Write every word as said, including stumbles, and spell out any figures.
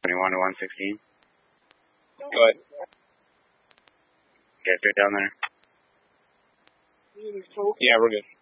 seventy-one to one sixteen. Go ahead. Okay, straight down there. Yeah, we're good.